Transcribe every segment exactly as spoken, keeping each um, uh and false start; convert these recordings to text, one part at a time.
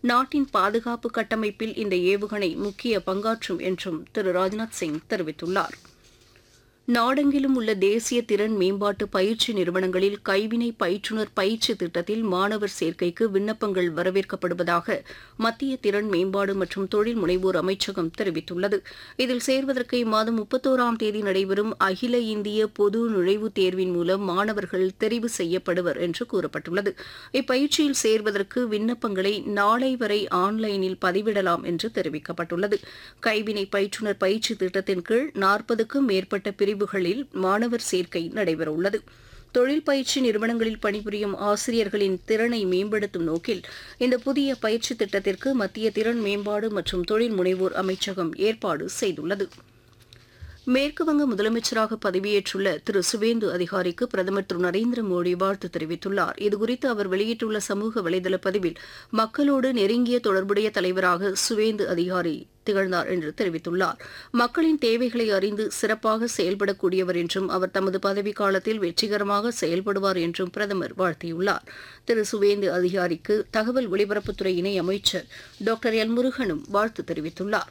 நாட்டின் பாதுகாப்பு கட்டமைப்பில் இந்த ஏவுகணை முக்கிய பங்காற்றும் என்றும் திரு ராஜ்நாத் சிங் தெரிவித்துள்ளார். நாடெங்கிலும் உள்ள தேசிய திறன் மேம்பாட்டு பயிற்சி நிறுவனங்களில் கைவினை பயிற்றுநர் பயிற்சி திட்டத்தில் மாணவர் சேர்க்கைக்கு விண்ணப்பங்கள் வரவேற்கப்படுவதாக மத்திய திறன் மேம்பாடு மற்றும் தொழில் முனைவோர் அமைச்சகம் தெரிவித்துள்ளது. இதில் சேர்வதற்கு இம்மாதம் முப்பத்தோராம் தேதி நடைபெறும் அகில இந்திய பொது நுழைவுத் தேர்வின் மூலம் மாணவர்கள் தெரிவு செய்யப்படுவர் என்று கூறப்பட்டுள்ளது. இப்பயிற்சியில் சேர்வதற்கு விண்ணப்பங்களை நாளை வரை ஆன்லைனில் பதிவிடலாம் என்று தெரிவிக்கப்பட்டுள்ளது. கைவினை பயிற்றுநர் பயிற்சி திட்டத்தின் கீழ் நாற்பதுக்கும் மேற்பட்ட பிரிவு பிரிவுகளில் மாணவர் சேர்க்கை நடைபெறவுள்ளது. தொழில் பயிற்சி நிறுவனங்களில் பணிபுரியும் ஆசிரியர்களின் திறனை மேம்படுத்தும் நோக்கில் இந்த புதிய பயிற்சி திட்டத்திற்கு மத்திய திறன் மேம்பாடு மற்றும் தொழில் முனைவோர் அமைச்சகம் ஏற்பாடு செய்துள்ளது. மேற்குவங்க முதலமைச்சராக பதவியேற்றுள்ள திரு சுவேந்து அதிகாரிக்கு பிரதமர் திரு நரேந்திர மோடி வாழ்த்து தெரிவித்துள்ளார். இதுகுறித்து அவர் வெளியிட்டுள்ள சமூக வலைதள பதிவில் மக்களோடு நெருங்கிய தொடர்புடைய தலைவராக சுவேந்து அதிகாரி திகழ்ந்தார் என்று தெரிவித்துள்ளார். மக்களின் தேவைகளை அறிந்து சிறப்பாக செயல்படக்கூடியவர் என்றும் அவர் தமது பதவிக்காலத்தில் வெற்றிகரமாக செயல்படுவார் என்றும் பிரதமர் வாழ்த்தியுள்ளார். திரு சுவேந்து அதிகாரிக்கு தகவல் ஒலிபரப்புத்துறை இணை அமைச்சர் டாக்டர் எல் முருகனும் வாழ்த்து தெரிவித்துள்ளார்.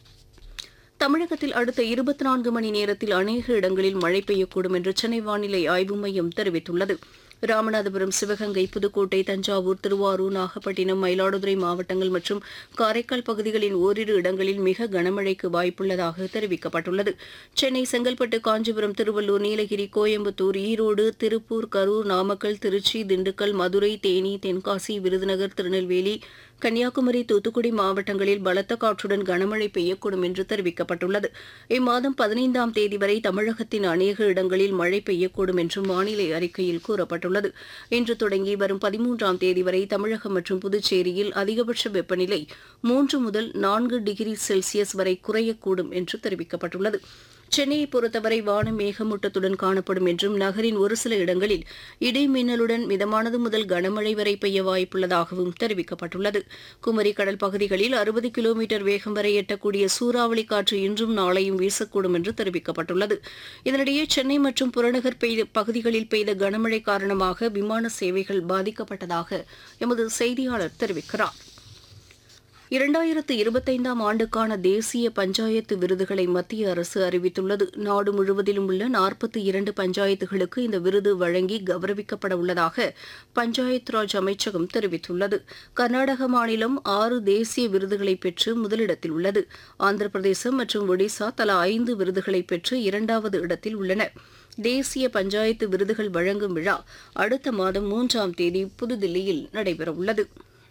தமிழகத்தில் அடுத்த இருபத்தி நான்கு மணி நேரத்தில் அநேக இடங்களில் மழை பெய்யக்கூடும் என்று சென்னை வானிலை ஆய்வு மையம் தெரிவித்துள்ளது. ராமநாதபுரம், சிவகங்கை, புதுக்கோட்டை, தஞ்சாவூர், திருவாரூர், நாகப்பட்டினம், மயிலாடுதுறை மாவட்டங்கள் மற்றும் காரைக்கால் பகுதிகளின் ஓரிரு இடங்களில் மிக கனமழைக்கு வாய்ப்புள்ளதாக தெரிவிக்கப்பட்டுள்ளது. சென்னை, செங்கல்பட்டு, காஞ்சிபுரம், திருவள்ளூர், நீலகிரி, கோயம்புத்தூர், ஈரோடு, திருப்பூர், கரூர், நாமக்கல், திருச்சி, திண்டுக்கல், மதுரை, தேனி, தென்காசி, விருதுநகர், திருநெல்வேலி, கன்னியாகுமரி, தூத்துக்குடி மாவட்டங்களில் பலத்த காற்றுடன் கனமழை பெய்யக்கூடும் என்று தெரிவிக்கப்பட்டுள்ளது. இம்மாதம் பதினைந்தாம் தேதி வரை தமிழகத்தின் அநேக இடங்களில் மழை பெய்யக்கூடும் என்றும் வானிலை அறிக்கையில் கூறப்பட்டுள்ளது. இன்று தொடங்கி வரும் பதிமூன்றாம் தேதி வரை தமிழகம் மற்றும் புதுச்சேரியில் அதிகபட்ச வெப்பநிலை மூன்று முதல் நான்கு டிகிரி செல்சியஸ் வரை குறையக்கூடும் என்று தெரிவிக்கப்பட்டுள்ளது. சென்னையை பொறுத்தவரை வானம் மேகமூட்டத்துடன் காணப்படும் என்றும் நகரின் ஒரு சில இடங்களில் இடி மின்னலுடன் மிதமானது முதல் கனமழை வரை பெய்ய வாய்ப்புள்ளதாகவும் தெரிவிக்கப்பட்டுள்ளது. குமரி கடல் பகுதிகளில் அறுபது கிலோமீட்டர் வேகம் வரை எட்டக்கூடிய சூறாவளி காற்று இன்றும் நாளையும் வீசக்கூடும் என்று தெரிவிக்கப்பட்டுள்ளது. இதனிடையே சென்னை மற்றும் புறநகர் பெய்த பகுதிகளில் பெய்த கனமழை காரணமாக விமான சேவைகள் பாதிக்கப்பட்டதாக எமது செய்தியாளர் தெரிவிக்கிறார். இரண்டாயிரத்து இருபத்தைந்தாம் ஆண்டுக்கான தேசிய பஞ்சாயத்து விருதுகளை மத்திய அரசு அறிவித்துள்ளது. நாடு முழுவதிலும் உள்ள நாற்பத்தி இரண்டு பஞ்சாயத்துகளுக்கு இந்த விருது வழங்கி கௌரவிக்கப்பட உள்ளதாக பஞ்சாயத் ராஜ் அமைச்சகம் தெரிவித்துள்ளது. கர்நாடக மாநிலம் ஆறு தேசிய விருதுகளை பெற்று முதலிடத்தில் உள்ளது. ஆந்திர பிரதேசம் மற்றும் ஒடிசா தலா ஐந்து விருதுகளை பெற்று இரண்டாவது இடத்தில் உள்ளன. தேசிய பஞ்சாயத்து விருதுகள் வழங்கும் விழா அடுத்த மாதம் மூன்றாம் தேதி புதுதில்லியில் நடைபெறவுள்ளது.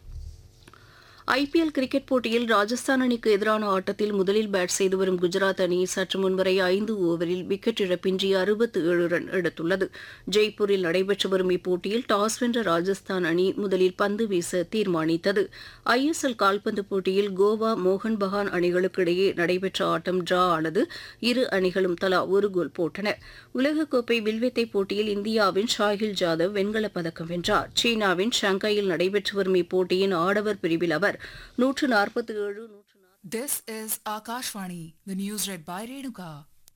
ஐபிஎல் கிரிக்கெட் போட்டியில் ராஜஸ்தான் அணிக்கு எதிரான ஆட்டத்தில் முதலில் பேட் செய்து வரும் குஜராத் அணி சற்று முன்வரை ஐந்து ஓவரில் விக்கெட் இழப்பின்றி அறுபத்து ஏழு ரன் எடுத்துள்ளது. ஜெய்ப்பூரில் நடைபெற்று வரும் இப்போட்டியில் டாஸ் வென்ற ராஜஸ்தான் அணி முதலில் பந்து வீச தீர்மானித்தது. ஐஎஸ்எல் கால்பந்து போட்டியில் கோவா, மோகன் பகான் அணிகளுக்கு இடையே நடைபெற்ற ஆட்டம் டிரா ஆனது. இரு அணிகளும் தலா ஒரு கோல் போட்டன. உலகக்கோப்பை வில்வித்தை போட்டியில் இந்தியாவின் ஷாஹில் ஜாதவ் வெண்கலப் பதக்கம் வென்றார். சீனாவின் ஷாங்காயில் நடைபெற்று வரும் இப்போட்டியின் ஆடவர் பிரிவில் அவர் நூற்று நாற்பத்தி ஏழு This is Akashvani, the news read by Renuka.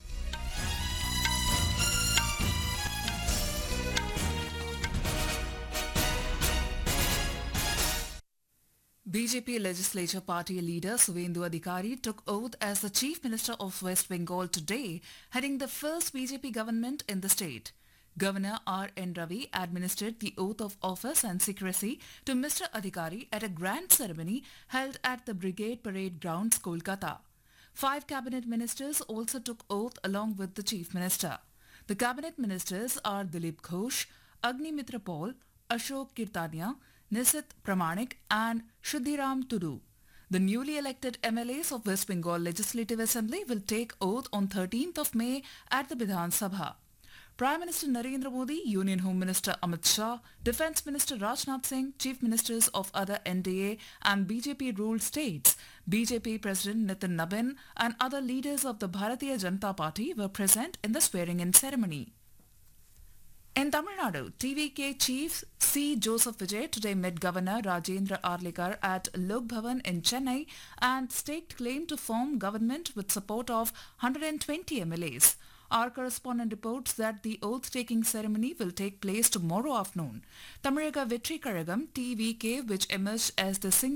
B J P Legislature Party leader Suvendu Adhikari took oath as the Chief Minister of West Bengal today, heading the first B J P government in the state. Governor R N Ravi administered the oath of office and secrecy to Mister Adhikari at a grand ceremony held at the Brigade Parade Grounds, Kolkata. Five cabinet ministers also took oath along with the Chief Minister. The cabinet ministers are Dilip Ghosh, Agnimitra Paul, Ashok Kirtania, Nisit Pramanik and Shuddhiram Tudu. The newly elected M L As of West Bengal Legislative Assembly will take oath on thirteenth of May at the Vidhan Sabha. Prime Minister Narendra Modi, Union Home Minister Amit Shah, Defence Minister Rajnath Singh, Chief Ministers of other N D A and B J P-ruled states, B J P President Nitin Nabin and other leaders of the Bharatiya Janata Party were present in the swearing-in ceremony. In Tamil Nadu, T V K Chief C. Joseph Vijay today met Governor Rajendra Arlikar at Lok Bhavan in Chennai and staked claim to form government with support of one hundred twenty M L As. Our correspondent reports that the oath-taking ceremony will take place tomorrow afternoon. Tamilaka Vetri Kazhagam, T V K, which emerged as the single